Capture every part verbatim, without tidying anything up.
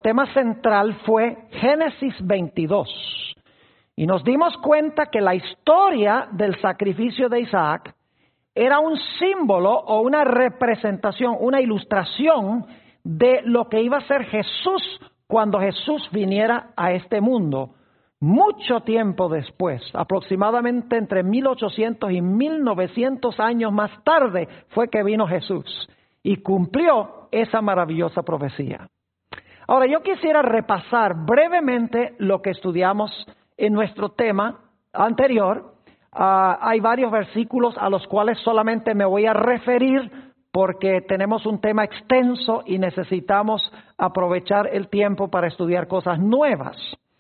tema central fue Génesis veintidós. Y nos dimos cuenta que la historia del sacrificio de Isaac era un símbolo o una representación, una ilustración de lo que iba a ser Jesús cuando Jesús viniera a este mundo. Mucho tiempo después, aproximadamente entre mil ochocientos y mil novecientos años más tarde, fue que vino Jesús y cumplió esa maravillosa profecía. Ahora, yo quisiera repasar brevemente lo que estudiamos en nuestro tema anterior. Uh, hay varios versículos a los cuales solamente me voy a referir porque tenemos un tema extenso y necesitamos aprovechar el tiempo para estudiar cosas nuevas.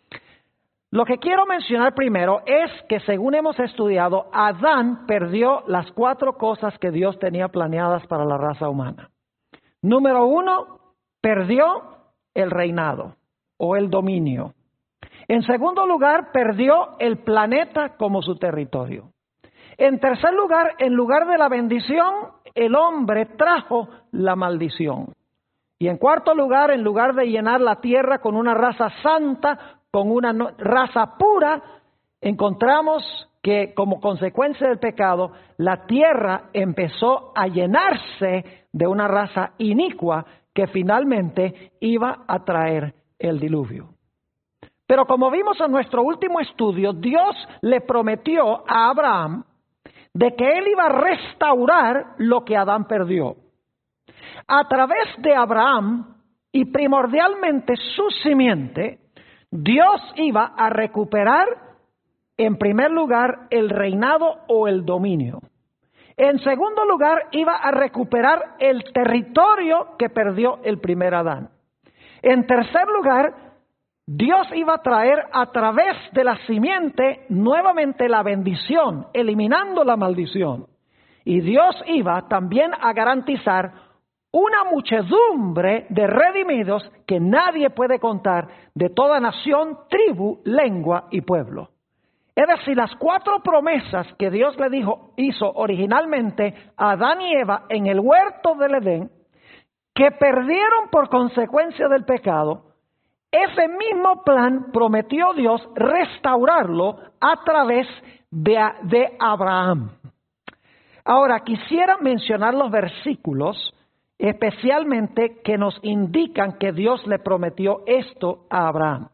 Lo que quiero mencionar primero es que, según hemos estudiado, Adán perdió las cuatro cosas que Dios tenía planeadas para la raza humana. Número uno, perdió el reinado o el dominio. En segundo lugar, perdió el planeta como su territorio. En tercer lugar, en lugar de la bendición, el hombre trajo la maldición. Y en cuarto lugar, en lugar de llenar la tierra con una raza santa, con una no, raza pura, encontramos que como consecuencia del pecado, la tierra empezó a llenarse de una raza inicua que finalmente iba a traer el diluvio. Pero como vimos en nuestro último estudio, Dios le prometió a Abraham de que él iba a restaurar lo que Adán perdió. A través de Abraham y primordialmente su simiente, Dios iba a recuperar, en primer lugar, el reinado o el dominio. En segundo lugar, iba a recuperar el territorio que perdió el primer Adán. En tercer lugar, Dios iba a traer a través de la simiente nuevamente la bendición, eliminando la maldición. Y Dios iba también a garantizar una muchedumbre de redimidos que nadie puede contar, de toda nación, tribu, lengua y pueblo. Es decir, las cuatro promesas que Dios le dijo, hizo originalmente a Adán y Eva en el huerto del Edén, que perdieron por consecuencia del pecado, ese mismo plan prometió Dios restaurarlo a través de, de Abraham. Ahora, quisiera mencionar los versículos especialmente que nos indican que Dios le prometió esto a Abraham.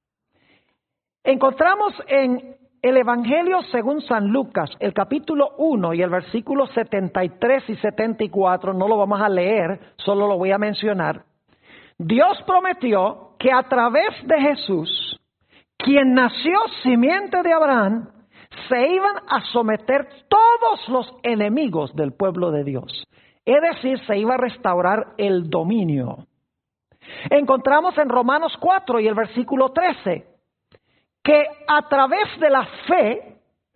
Encontramos en el Evangelio según San Lucas, el capítulo uno y el versículo setenta y tres y setenta y cuatro, no lo vamos a leer, solo lo voy a mencionar. Dios prometió que a través de Jesús, quien nació simiente de Abraham, se iban a someter todos los enemigos del pueblo de Dios. Es decir, se iba a restaurar el dominio. Encontramos en Romanos cuatro y el versículo trece, que a través de la fe,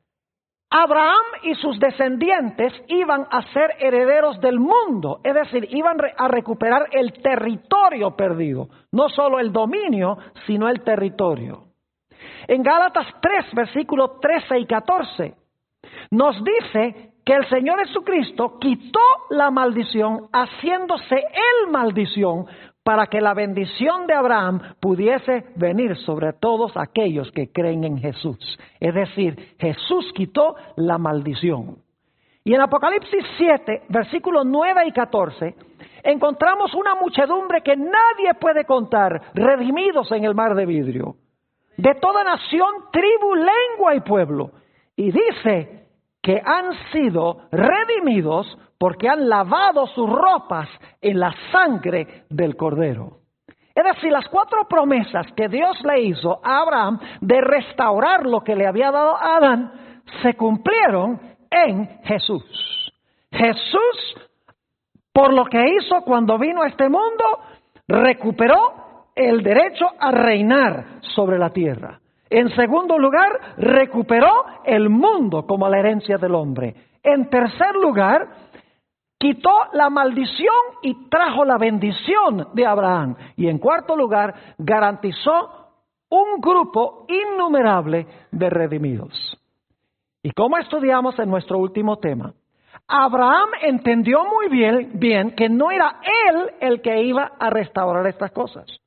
Abraham y sus descendientes iban a ser herederos del mundo, es decir, iban a recuperar el territorio perdido, no solo el dominio, sino el territorio. En Gálatas tres, versículos trece y catorce, nos dice que el Señor Jesucristo quitó la maldición, haciéndose Él maldición, para que la bendición de Abraham pudiese venir sobre todos aquellos que creen en Jesús. Es decir, Jesús quitó la maldición. Y en Apocalipsis siete, versículos nueve y catorce, encontramos una muchedumbre que nadie puede contar, redimidos en el mar de vidrio, de toda nación, tribu, lengua y pueblo. Y dice que han sido redimidos porque han lavado sus ropas en la sangre del Cordero. Es decir, las cuatro promesas que Dios le hizo a Abraham de restaurar lo que le había dado a Adán, se cumplieron en Jesús. Jesús, por lo que hizo cuando vino a este mundo, recuperó el derecho a reinar sobre la tierra. En segundo lugar, recuperó el mundo como la herencia del hombre. En tercer lugar, quitó la maldición y trajo la bendición de Abraham. Y en cuarto lugar, garantizó un grupo innumerable de redimidos. Y como estudiamos en nuestro último tema, Abraham entendió muy bien, bien que no era él el que iba a restaurar estas cosas.